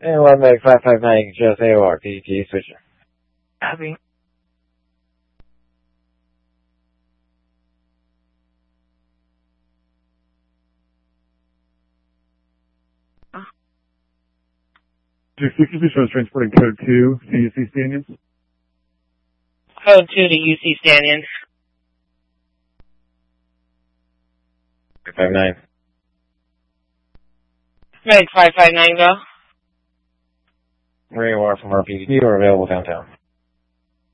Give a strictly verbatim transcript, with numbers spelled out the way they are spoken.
And one Meg five five nine, just A O R, P T switching. Copy. Your frequency shows transporting code two to U C Stanions. Code two to U C Stanions. five five nine. Meg five five nine, go. Ray O R from R P D, or available downtown.